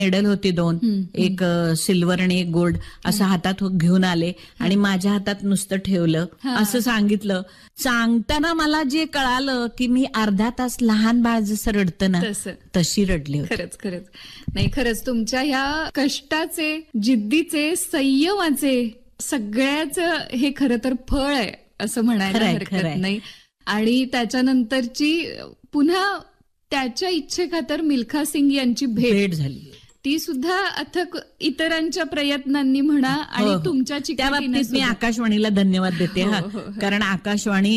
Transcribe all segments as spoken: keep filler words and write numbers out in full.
Medal होते दोन, एक सिल्वर आणि एक गोल्ड असं हातात घेऊन आले आणि माझ्या हातात नुसतं ठेवलं, असं सांगितलं. सांगताना मला जे कळालं की मी अर्धा तास लहान बाळ जसं रडतं ना तशी रडली होती. खरंच खरंच नाही, खरंच तुमच्या ह्या कष्टाचे, जिद्दीचे, संयमाचे सगळ्याच हे खरं तर फळ आहे असं म्हणायला हरकत नाही. आणि त्याच्यानंतरची पुन्हा त्याच्या इच्छेखातर मिल्खा सिंग यांची भेट झाली, ती सुद्धा अथक इतरांच्या प्रयत्नांनी म्हणा आणि तुमच्या त्या बाबतीत मी आकाशवाणीला धन्यवाद देते. हा, कारण आकाशवाणी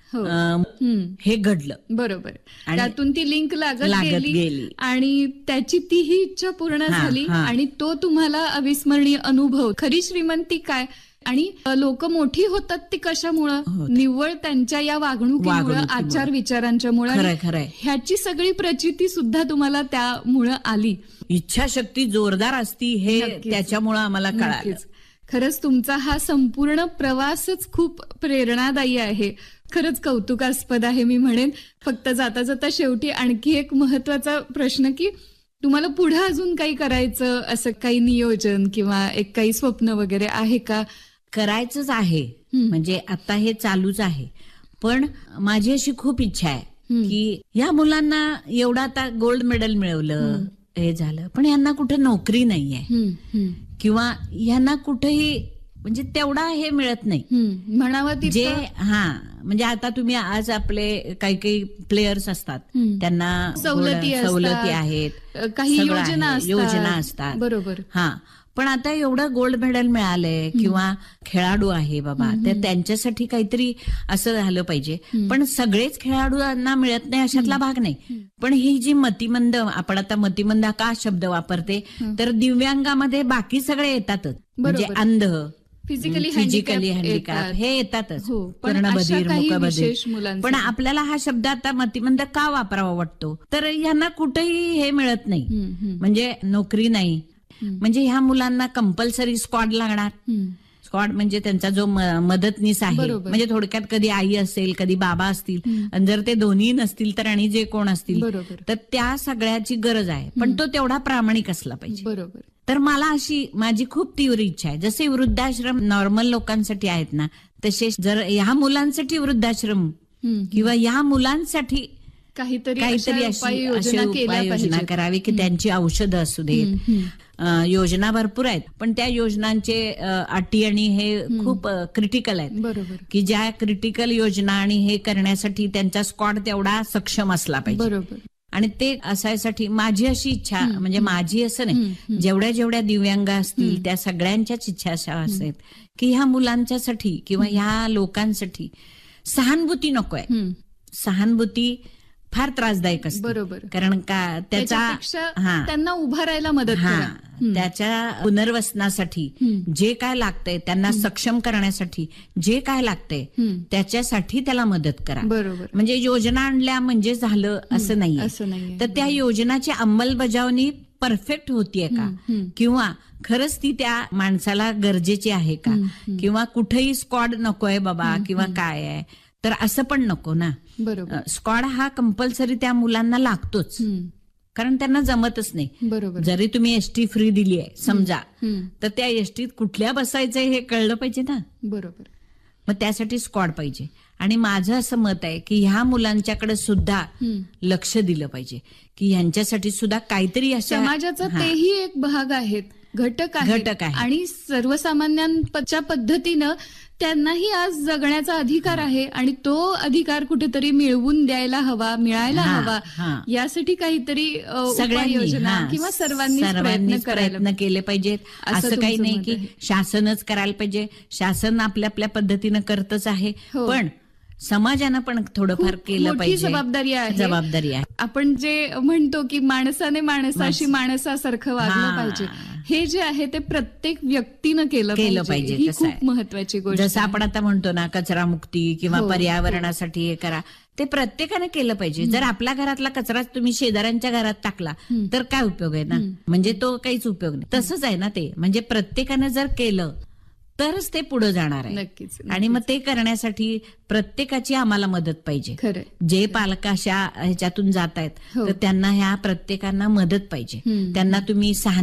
हे घडलं बरोबर, त्यातून ती लिंक लागत गेली आणि त्याची ती ही इच्छा पूर्ण झाली आणि तो तुम्हाला अविस्मरणीय अनुभव. खरी श्रीमंती काय आणि लोक मोठी होतात ती कशामुळं? निव्वळ त्यांच्या या वागणुकीमुळे, आचार विचारांच्या मुळे. ह्याची सगळी प्रचिती सुद्धा तुम्हाला त्यामुळं आली. इच्छाशक्ती जोरदार असती हे त्याच्यामुळं आम्हाला कळालं. खरंच तुमचा हा संपूर्ण प्रवासच खूप प्रेरणादायी आहे. खरंच कौतुकास्पद आहे मी म्हणेन. फक्त जाता जाता शेवटी आणखी एक महत्वाचा प्रश्न की तुम्हाला पुढे अजून काही करायचं असं काही नियोजन किंवा एक काही स्वप्न वगैरे आहे का? करायचंच आहे, म्हणजे आता हे चालूच आहे. पण माझी अशी खूप इच्छा आहे की या मुलांना एवढा आता गोल्ड मेडल मिळवलं, हे झालं, पण यांना कुठे नोकरी नाहीये किंवा यांना कुठेही म्हणजे तेवढा हे मिळत नाही म्हणावं जे. हा, म्हणजे आता तुम्ही आज आपले काही काही प्लेयर्स असतात, त्यांना सवलती सवलती आहेत, काही योजना योजना असतात, बरोबर. हा, पण आता एवढं गोल्ड मेडल मिळालंय किंवा खेळाडू आहे बाबा, तर त्यांच्यासाठी काहीतरी असं झालं पाहिजे. पण सगळेच खेळाडूंना मिळत नाही अशातला भाग नाही. पण ही जी मतिमंद, आपण आता मतिमंद का शब्द वापरते, तर दिव्यांगामध्ये बाकी सगळे येतातच, म्हणजे अंध, फिजिकली फिजिकली हँडिकॅप हे येतातच, कर्णबधीर, मुकबधीर. पण आपल्याला हा शब्द आता मतिमंद का वापरावा वाटतो? तर यांना कुठेही हे मिळत नाही, म्हणजे नोकरी नाही. म्हणजे ह्या मुलांना कंपल्सरी स्क्वॉड लागणार. स्क्वॉड म्हणजे त्यांचा जो मदतनीस आहे, म्हणजे थोडक्यात कधी आई असेल, कधी बाबा असतील, आणि जर ते दोन्ही नसतील तर आणि जे कोण असतील, तर त्या सगळ्याची गरज आहे. पण तो तेवढा प्रामाणिक असला पाहिजे. बरोबर. तर मला अशी माझी खूप तीव्र इच्छा आहे, जसे वृद्धाश्रम नॉर्मल लोकांसाठी आहेत ना, तसे जर ह्या मुलांसाठी वृद्धाश्रम किंवा ह्या मुलांसाठी काहीतरी काहीतरी अशी उपाययोजना करावी की त्यांची औषधं असू देत. योजना भरपूर आहेत, पण त्या योजनांचे अटी आणि हे खूप क्रिटिकल आहेत. बरोबर. की ज्या क्रिटिकल योजना आणि हे करण्यासाठी त्यांचा स्क्वॉड तेवढा सक्षम असला पाहिजे. बरोबर. आणि ते असायसाठी माझी अशी इच्छा, म्हणजे माझी असं नाही, जेवढ्या जेवढ्या दिव्यांग असतील त्या सगळ्यांच्याच इच्छा अशा असेल की ह्या मुलांच्यासाठी किंवा ह्या लोकांसाठी सहानुभूती नकोय. सहानुभूती फार त्रासदायक असते. बरोबर. कारण का त्याचा त्यांना उभारायला मदत करा, त्याच्या पुनर्वसनासाठी जे काय लागतंय, त्यांना सक्षम करण्यासाठी जे काय लागतंय त्याच्यासाठी त्याला मदत करा. बरोबर. म्हणजे योजना आणल्या म्हणजे झालं असं नाही. तर त्या योजनाची अंमलबजावणी परफेक्ट होतीये का, किंवा खरंच ती त्या माणसाला गरजेची आहे का, किंवा कुठेही स्क्वॉड नकोय बाबा किंवा काय आहे, तर असं पण नको ना. बरोबर. स्क्वॉड हा कंपल्सरी त्या मुलांना लागतोच, कारण त्यांना जमतच नाही. बरोबर. जरी तुम्ही एसटी फ्री दिली आहे समजा, तर त्या एसटीत कुठल्या बसायचंय हे कळलं पाहिजे ना. बरोबर. मग त्यासाठी स्क्वॉड पाहिजे. आणि माझं असं मत आहे की ह्या मुलांच्याकडे सुद्धा लक्ष दिलं पाहिजे, की ह्यांच्यासाठी सुद्धा काहीतरी अशा समाजाचा तेही एक भाग आहेत, घटक घटक आहे. आणि सर्वसामान्यांच्या पद्धतीनं त्यांनाही आज जगण्याचा अधिकार आहे आणि तो अधिकार कुठेतरी मिळवून द्यायला हवा, मिळायला हवा, यासाठी काहीतरी योजना किंवा सर्वांनी प्रयत्न केले पाहिजेत. असं काही नाही की शासनच करायला पाहिजे, शासन आपल्या आपल्या पद्धतीनं करतच आहे, पण समाजानं पण थोडंफार केलं पाहिजे. जबाबदारी आहे जबाबदारी आहे आपण जे म्हणतो की माणसाने माणसाशी माणसासारखं वागलं पाहिजे, हे जे आहे ते प्रत्येक व्यक्तीनं केलं केलं पाहिजे. ही खूप महत्वाची गोष्ट. जसं आपण आता म्हणतो ना कचरा मुक्ती किंवा पर्यावरणासाठी हे करा, ते प्रत्येकाने केलं पाहिजे. जर आपल्या घरातला कचराच तुम्ही शेजाऱ्यांच्या घरात टाकला तर काय उपयोग आहे ना, म्हणजे तो काहीच उपयोग नाही. तसंच आहे ना ते, म्हणजे प्रत्येकाने जर केलं तरच ते पुढे जाणार आहे. नक्कीच. आणि मग ते करण्यासाठी प्रत्येकाची आम्हाला मदत पाहिजे. खरं. जे पालक अशा ह्याच्यातून जात आहेत तर त्यांना ह्या प्रत्येकांना मदत पाहिजे. त्यांना तुम्ही सहानुभूती